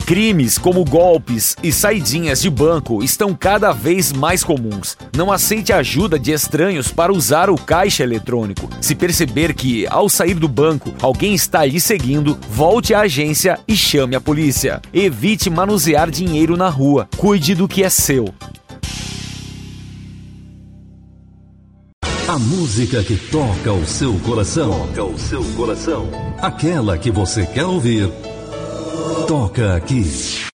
Crimes como golpes e saidinhas de banco estão cada vez mais comuns. Não aceite a ajuda de estranhos para usar o caixa eletrônico. Se perceber que, ao sair do banco, alguém está lhe seguindo, volte à agência e chame a polícia. Evite manusear dinheiro na rua. Cuide do que é seu. A música que toca o seu coração. Aquela que você quer ouvir. Toca aqui.